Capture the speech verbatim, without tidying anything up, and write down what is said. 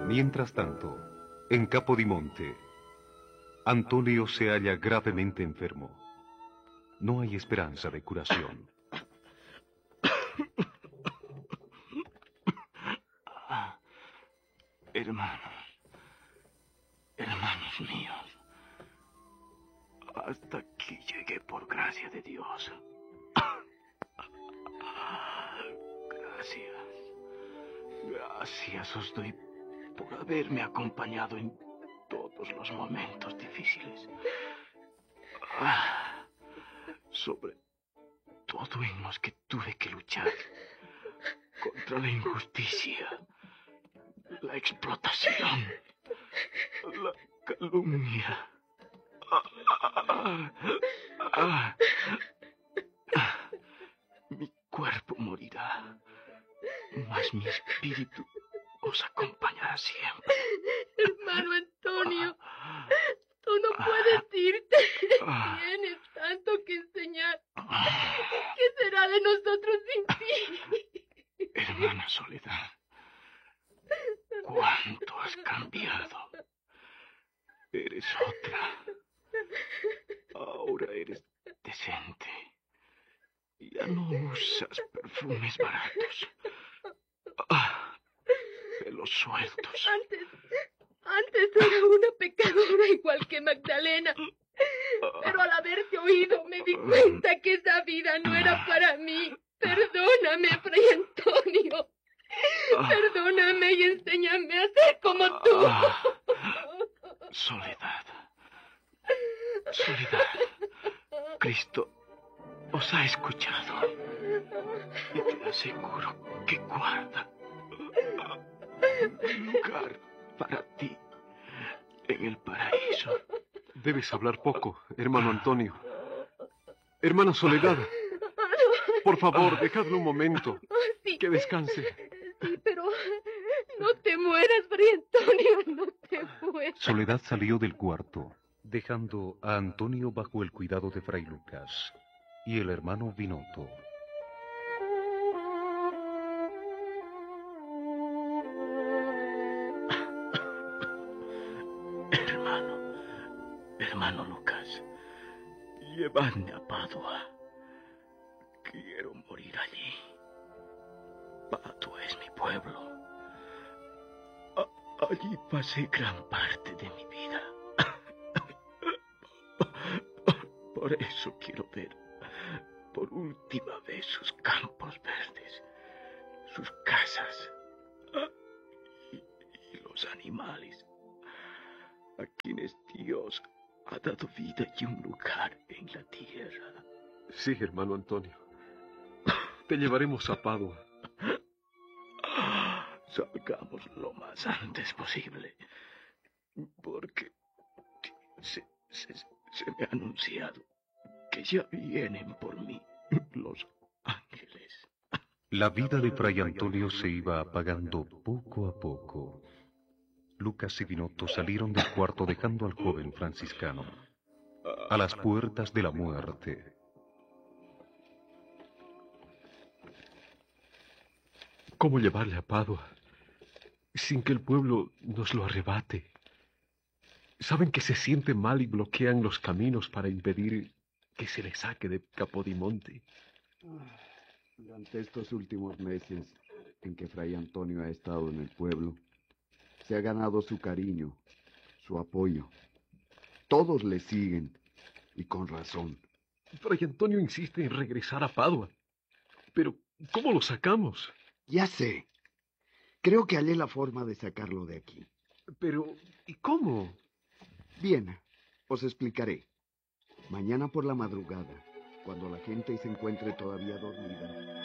Mientras tanto, en Capodimonte, Antonio se halla gravemente enfermo. No hay esperanza de curación. Ah, hermanos, hermanos míos, hasta aquí llegué por gracia de Dios. Gracias, gracias os doy por haberme acompañado en todos los momentos difíciles. Ah, sobre todo en los que tuve que luchar contra la injusticia, la explotación, la calumnia. Ah, ah, ah, ah. Mi cuerpo morirá, mas mi espíritu os acompañará siempre. Hermano Antonio, tú no puedes irte. Tienes tanto que enseñar. ¿Qué será de nosotros sin ti? Hermana Soledad, cuánto has cambiado. Eres otra. Ahora eres decente. Ya no usas perfumes baratos. Ah, pelos sueltos. Antes, antes era una pecadora igual que Magdalena. Pero al haberte oído me di cuenta que esa vida no era para mí. Perdóname, Fray Antonio. Perdóname y enséñame a ser como tú. Soledad. Soledad. Cristo os ha escuchado. Y te aseguro que guarda un lugar para ti en el paraíso. Debes hablar poco, hermano Antonio. Hermana Soledad, por favor, dejadlo un momento. Sí. Que descanse. Sí, pero no te mueras, Fray Antonio, no te mueras. Soledad salió del cuarto, dejando a Antonio bajo el cuidado de Fray Lucas y el hermano Binotto. Hermano, hermano Lucas, llevadme a Padua. Quiero morir allí. Padua es mi pueblo. A- allí pasé gran parte de mi vida. Por eso quiero ver por última vez sus campos verdes, sus casas y, y los animales a quienes Dios ha dado vida y un lugar en la tierra. Sí, hermano Antonio. Te llevaremos a Padua. Salgamos lo más antes posible, porque se, se, se me ha anunciado que ya vienen por mí los ángeles. La vida de Fray Antonio se iba apagando poco a poco. Lucas y Binotto salieron del cuarto dejando al joven franciscano a las puertas de la muerte. ¿Cómo llevarle a Padua sin que el pueblo nos lo arrebate? Saben que se siente mal y bloquean los caminos para impedir que se le saque de Capodimonte. Durante estos últimos meses en que Fray Antonio ha estado en el pueblo, se ha ganado su cariño, su apoyo. Todos le siguen, y con razón. Fray Antonio insiste en regresar a Padua. Pero, ¿cómo lo sacamos? Ya sé. Creo que hallé la forma de sacarlo de aquí. Pero, ¿y cómo? Bien, os explicaré. Mañana por la madrugada, cuando la gente se encuentre todavía dormida,